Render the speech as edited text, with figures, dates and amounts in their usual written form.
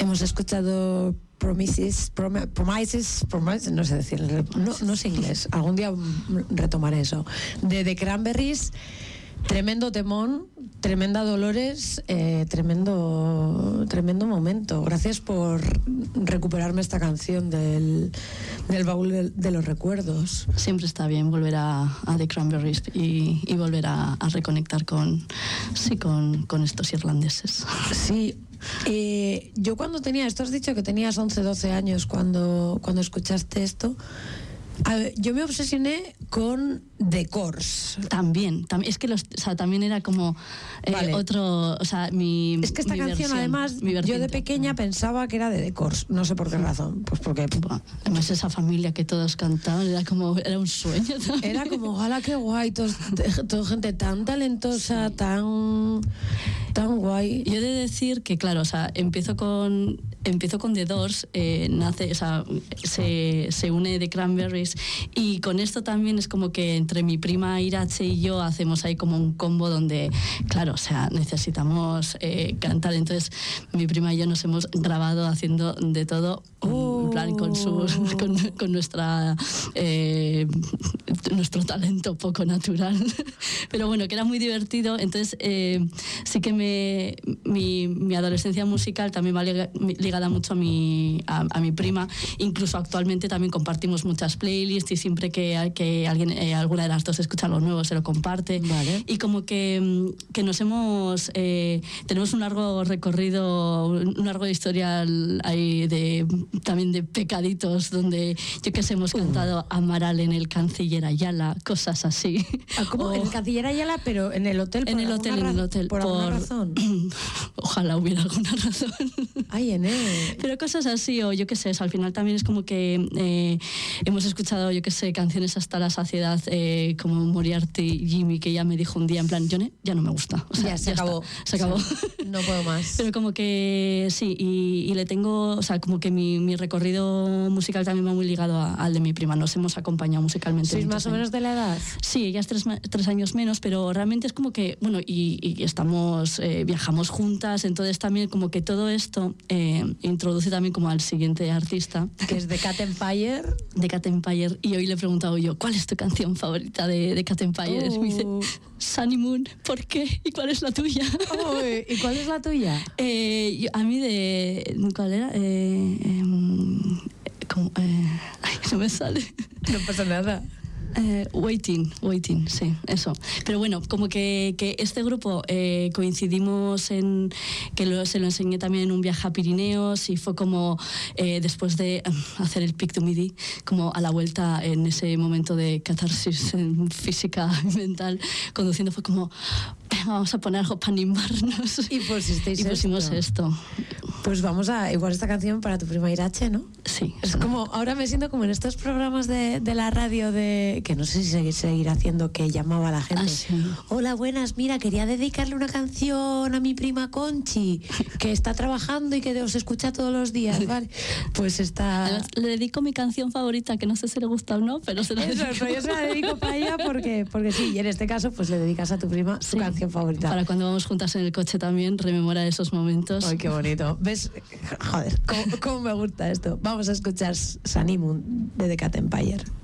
Hemos escuchado Promises, no sé decir, no sé inglés, algún día retomaré eso, de The Cranberries. Tremendo temón, tremenda Dolores, tremendo momento. Gracias por recuperarme esta canción del baúl de los recuerdos. Siempre está bien volver a The Cranberries y volver a reconectar con estos irlandeses. Sí. Yo cuando tenía, esto has dicho que tenías 11, 12 años cuando escuchaste esto. Yo me obsesioné con The Corrs. También es que también era como vale. otro, o sea, es que esta canción además yo de pequeña pensaba que era de The Corrs, no sé por qué razón, pues porque además esa familia que todos cantaban era un sueño también. Era como, ojalá qué guay, toda gente tan talentosa, tan guay. Yo he de decir que claro, o sea, empiezo con The Doors, nace, o sea, se une The Cranberries, y con esto también es como que entre mi prima Irache y yo hacemos ahí como un combo donde, claro, o sea, necesitamos cantar. Entonces mi prima y yo nos hemos grabado haciendo de todo, en plan con nuestra nuestro talento poco natural. Pero bueno, que era muy divertido. Entonces sí que mi adolescencia musical también va ligada mucho a mi prima. Incluso actualmente también compartimos muchas playlists, y siempre que alguien, alguna de las dos escucha algo nuevo, se lo comparte. Vale. Y como que nos hemos tenemos un largo recorrido, un largo historial ahí también de pecaditos, donde yo que sé, hemos cantado Amaral en el Canciller Ayala, cosas así. ¿Cómo? En el Canciller Ayala, pero en el hotel. En el hotel. ¿Por alguna razón? Ojalá hubiera alguna razón. Ay, Pero cosas así, o yo qué sé, al final también es como que hemos escuchado, yo qué sé, canciones hasta la saciedad, como Moriarty, Jimmy, que ya me dijo un día en plan, Johnny, ya no me gusta. O sea, ya se acabó. Se acabó. No puedo más. Pero como que sí, y le tengo, o sea, como que mi recorrido musical también va muy ligado al de mi prima. Nos hemos acompañado musicalmente. ¿Sois más o menos de la edad? Sí, ella es 3 años menos, pero realmente es como que, bueno, y estamos, viajamos juntas, entonces también como que todo esto introduce también como al siguiente artista. Que es The Cat Empire. The Cat Empire, y hoy le he preguntado yo, ¿cuál es tu canción favorita de Cat Empire? Y me dice, Sunny Moon. ¿Por qué? ¿Y cuál es la tuya? ¿Y cuál es la tuya? A mí ¿cuál era? Ay, no me sale. No pasa nada. Waiting, sí, eso. Pero bueno, como que este grupo coincidimos en que se lo enseñé también en un viaje a Pirineos, y fue como después de hacer el Pic du Midi, como a la vuelta en ese momento de catarsis física y mental, conduciendo, fue como, vamos a poner algo para animarnos. Y pusimos esto. Pues vamos a igual esta canción para tu prima Irache, ¿no? Sí. Es como, ahora me siento como en estos programas de la radio que no sé si seguirá haciendo, que llamaba a la gente. Sí. Hola, buenas, mira, quería dedicarle una canción a mi prima Conchi, que está trabajando y que os escucha todos los días, ¿vale? Pues está... Además, le dedico mi canción favorita, que no sé si le gusta o no, pero se la dedico. Eso, yo se la dedico para ella porque sí, y en este caso pues le dedicas a tu prima su canción favorita. Para cuando vamos juntas en el coche también, rememora esos momentos. Ay, qué bonito. ¿Ves? Joder, cómo me gusta esto. Vamos a escuchar Sunny Moon de The Cat Empire.